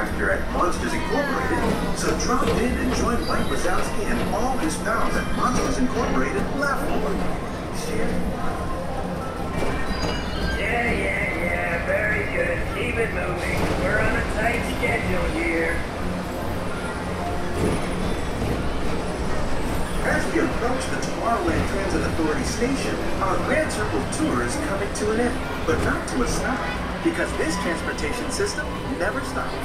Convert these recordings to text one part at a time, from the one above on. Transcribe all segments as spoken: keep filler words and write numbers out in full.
factor at Monsters Incorporated, so drop in and join Mike Wazowski and all his pals at Monsters Incorporated Laugh Floor. Share. Yeah, yeah, yeah, very good. Keep it moving. We're on a tight schedule here. As we approach the Tomorrowland Transit Authority station, our Grand Circle tour is coming to an end, but not to a stop, because this transportation system never stops.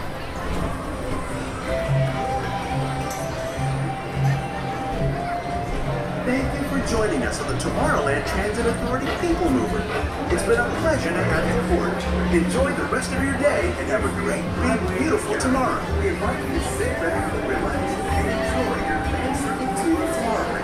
Thank you for joining us on the Tomorrowland Transit Authority People Mover. It's been a pleasure to have you aboard. Enjoy the rest of your day and have a great, big, beautiful tomorrow. We invite you to sit back, relax, and enjoy your Grand Circle tour of Tomorrowland.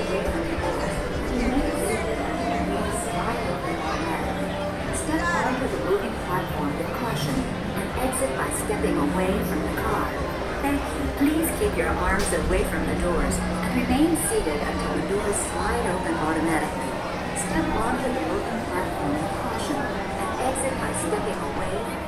Step onto the moving platform with caution and exit by stepping away from the car. Thank you. Please keep your arms away from the doors and remain seated until the doors slide open automatically. Step onto the moving platform with caution and exit by stepping away from